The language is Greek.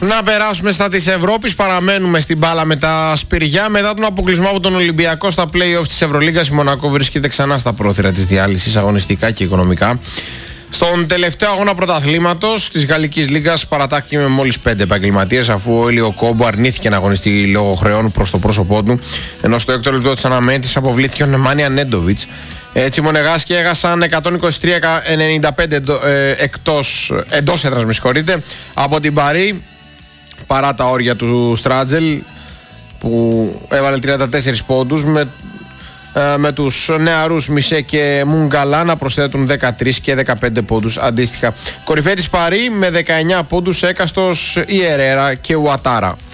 Να περάσουμε στα της Ευρώπης. Παραμένουμε στην μπάλα με τα Σπυριά. Μετά τον αποκλεισμό από τον Ολυμπιακό στα play-off της Ευρωλίγκας, η Μονακό βρίσκεται ξανά στα πρόθυρα της διάλυσης αγωνιστικά και οικονομικά. Στον τελευταίο αγώνα πρωταθλήματος της Γαλλικής Λίγκας παρατάχθηκε με μόλις 5 επαγγελματίες, αφού ο Έλιο Κόμπο αρνήθηκε να αγωνιστεί λόγω χρεών προς το πρόσωπό του, ενώ στο έκτο λεπτό της αναμέτρησης αποβλήθηκε ο Νεμάνια Νέντοβιτς. Έτσι οι Μονεγάσκοι έχασαν 123-95 εντός έδρας, από την Παρί, παρά τα όρια του Στράτζελ που έβαλε 34 πόντους, με τους νεαρούς Μισέ και Μουγκαλά να προσθέτουν 13 και 15 πόντους αντίστοιχα. Κορυφαία της Παρί με 19 πόντους έκαστος η Ερέρα και Ουατάρα.